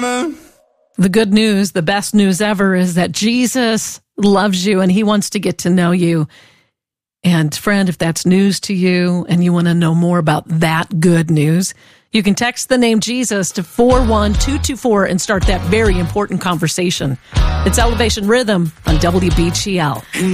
The good news, the best news ever, is that Jesus loves you and he wants to get to know you. And friend, if that's news to you and you want to know more about that good news, you can text the name Jesus to 41224 and start that very important conversation. It's Elevation Rhythm on WBGL.